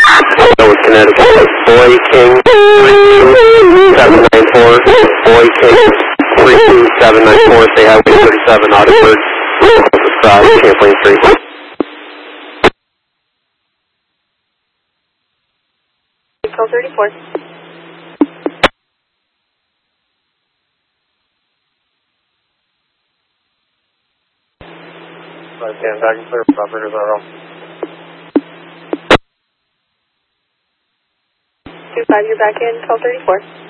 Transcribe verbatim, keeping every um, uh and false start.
With Connecticut, Boy King seven nine four, Boy King three two seven nine four, say Highway thirty-seven, Audubon, uh, Champlain Street. twelve thirty-four. Right, stand back and clear, operator zero. two five, you're back in, twelve thirty-four.